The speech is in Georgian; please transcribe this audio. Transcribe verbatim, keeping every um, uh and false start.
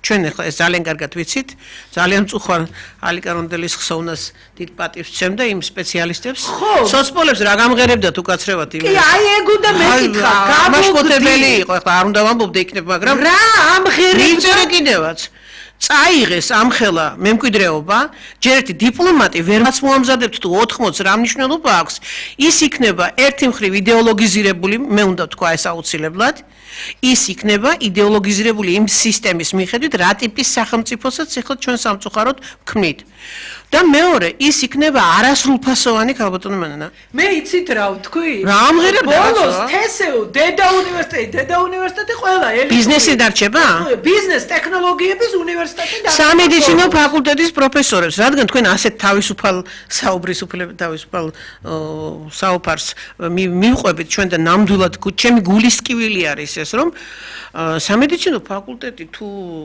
ჩვენ ახლა ეს ძალიან კარგად ვიცით, ძალიან მწუხვარ ალიკა რონდელის ხსოვნას დიდ პატივს ვცემ და იმ სპეციალისტებს, სოცპოლებს რა გამღერებდათ უკაცრევად იმ. კი, აი ეგ უნდა მეკითხა, გამოგდებელი იყო, ახლა არ უნდა ვამბობდე იქნება, მაგრამ რა ამღერებდა? მიწერე კიდევაც. წაიღეს ამხელა მემკვიდრეობა, ჯერ ერთი დიპლომატი ვერმაც მოამზადებთ თუ ოთხმოცს რა მნიშვნელობა აქვს, ის იქნება ერთი მხრივ იდეოლოგიზირებული, მე უნდა ვთქვა ეს აუცილებლად, ის იქნება იდეოლოგიზირებული იმ სისტემის მიხედვით, რა ტიპის სახელმწიფოსაც ახლა ჩვენ სამწუხაროდ ვქმნით. და მეორე, ის იქნება არასრულფასოვანი ქალბატონო მანანა. მე იცით რა ვთქვი? რა ამღერებდა? ბოლოს თესეუ, დედა უნივერსიტეტი, დედა უნივერსიტეტი ყველა ელი. ბიზნესი დარჩება? ბიზნეს ტექნოლოგიების უნივერსიტეტი და სამედიცინო ფაკულტეტის პროფესორებს, რადგან თქვენ ასეთ თავისუფალ საუბრის უფლებით თავისუფალ საუბარს მივყვებით ჩვენ და ნამდვილად ჩემი გულის ტკივილი არის ეს რომ სამედიცინო ფაკულტეტი თუ